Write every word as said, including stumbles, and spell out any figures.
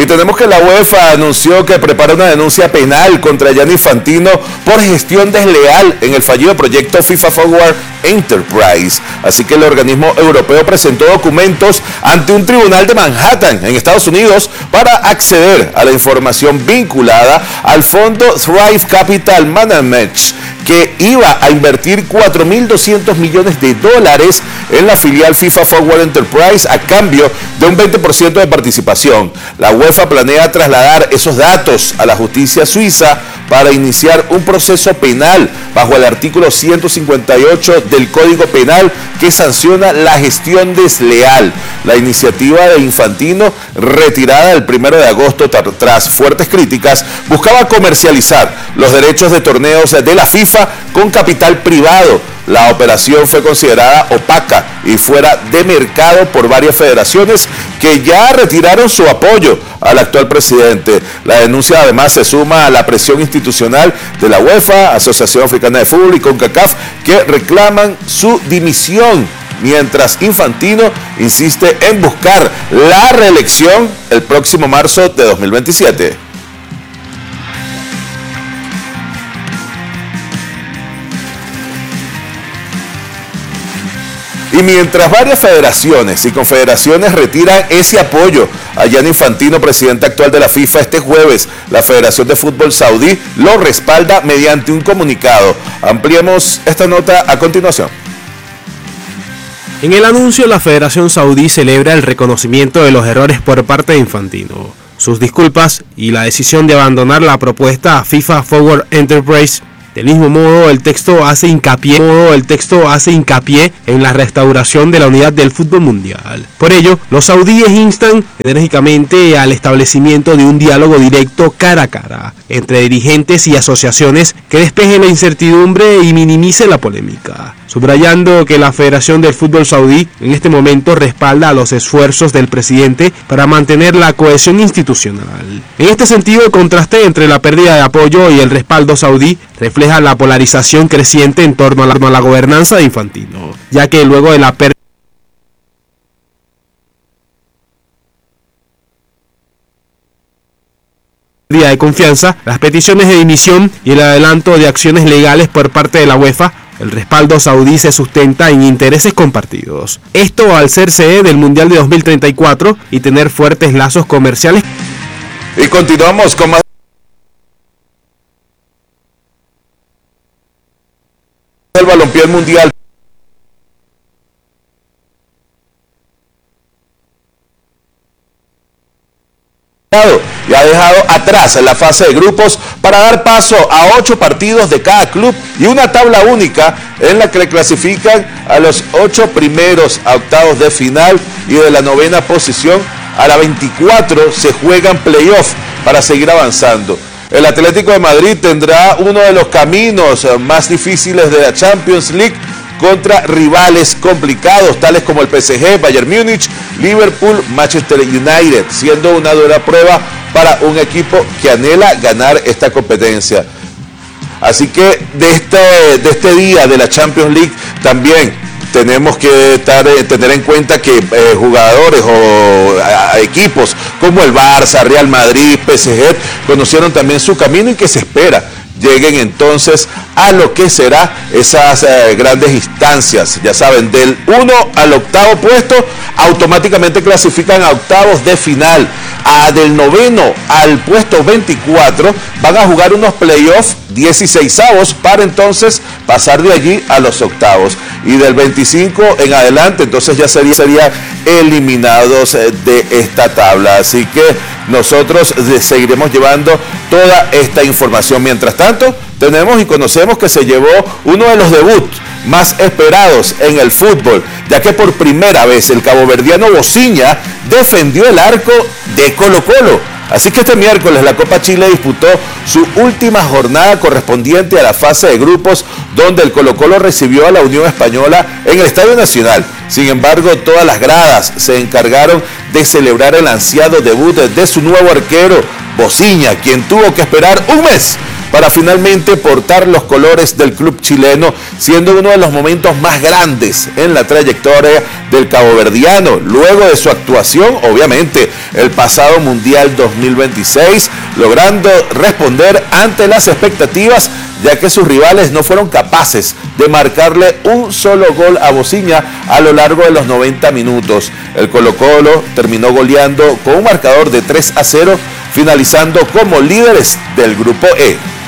Y tenemos que la UEFA anunció que prepara una denuncia penal contra Gianni Infantino por gestión desleal en el fallido proyecto FIFA Forward Enterprise. Así que el organismo europeo presentó documentos ante un tribunal de Manhattan, en Estados Unidos, para acceder a la información vinculada al fondo Thrive Capital Management, que iba a invertir cuatro mil doscientos millones de dólares en la filial FIFA Forward Enterprise a cambio de un veinte por ciento de participación. La UEFA planea trasladar esos datos a la justicia suiza para iniciar un proceso penal bajo el artículo ciento cincuenta y ocho del Código Penal, que sanciona la gestión desleal. La iniciativa de Infantino, retirada el primero de agosto tras fuertes críticas, buscaba comercializar los derechos de torneos de la FIFA con capital privado. La operación fue considerada opaca y fuera de mercado por varias federaciones que ya retiraron su apoyo al actual presidente. La denuncia además se suma a la presión institucional de la UEFA, Asociación Africana de Fútbol y CONCACAF, que reclaman su dimisión, mientras Infantino insiste en buscar la reelección el próximo marzo de dos mil veintisiete. Y mientras varias federaciones y confederaciones retiran ese apoyo a Gianni Infantino, presidente actual de la FIFA, este jueves la Federación de Fútbol Saudí lo respalda mediante un comunicado. Ampliemos esta nota a continuación. En el anuncio, la Federación Saudí celebra el reconocimiento de los errores por parte de Infantino, sus disculpas y la decisión de abandonar la propuesta a FIFA Forward Enterprise. Del mismo modo, el texto hace hincapié, modo, el texto hace hincapié en la restauración de la unidad del fútbol mundial. Por ello, los saudíes instan enérgicamente al establecimiento de un diálogo directo cara a cara entre dirigentes y asociaciones que despeje la incertidumbre y minimice la polémica, subrayando que la Federación del Fútbol Saudí en este momento respalda a los esfuerzos del presidente para mantener la cohesión institucional. En este sentido, el contraste entre la pérdida de apoyo y el respaldo saudí refleja la polarización creciente en torno a la, a la gobernanza de Infantino, ya que luego de la pérdida de confianza, las peticiones de dimisión y el adelanto de acciones legales por parte de la UEFA, el respaldo saudí se sustenta en intereses compartidos. Esto al ser sede del Mundial de dos mil treinta y cuatro y tener fuertes lazos comerciales. Y continuamos con más del balompié mundial. Y ha dejado atrás en la fase de grupos para dar paso a ocho partidos de cada club y una tabla única en la que clasifican a los ocho primeros a octavos de final, y de la novena posición a la veinticuatro se juegan playoff para seguir avanzando. El Atlético de Madrid tendrá uno de los caminos más difíciles de la Champions League contra rivales complicados tales como el P S G, Bayern Múnich, Liverpool, Manchester United, siendo una dura prueba para un equipo que anhela ganar esta competencia. Así que de este, de este día de la Champions League también tenemos que estar, tener en cuenta que eh, jugadores o a, a equipos como el Barça, Real Madrid, P S G conocieron también su camino y que se espera lleguen entonces a lo que será esas eh, grandes instancias. Ya saben, del uno al octavo puesto automáticamente clasifican a octavos de final. A del noveno al puesto veinticuatro van a jugar unos playoffs dieciseisavos para entonces pasar de allí a los octavos. Y del veinticinco en adelante entonces ya sería, sería eliminados de esta tabla. Así que nosotros seguiremos llevando toda esta información. Mientras tanto, tenemos y conocemos que se llevó uno de los debuts más esperados en el fútbol, ya que por primera vez el caboverdiano Bociña defendió el arco de Colo-Colo. Así que este miércoles la Copa Chile disputó su última jornada correspondiente a la fase de grupos, donde el Colo-Colo recibió a la Unión Española en el Estadio Nacional. Sin embargo, todas las gradas se encargaron de celebrar el ansiado debut de su nuevo arquero, Bociña, quien tuvo que esperar un mes para finalmente portar los colores del club chileno, siendo uno de los momentos más grandes en la trayectoria del caboverdiano, luego de su actuación, obviamente, el pasado Mundial dos mil veintiséis, logrando responder ante las expectativas, ya que sus rivales no fueron capaces de marcarle un solo gol a Bociña a lo largo de los noventa minutos. El Colo-Colo terminó goleando con un marcador de tres a cero, finalizando como líderes del Grupo E.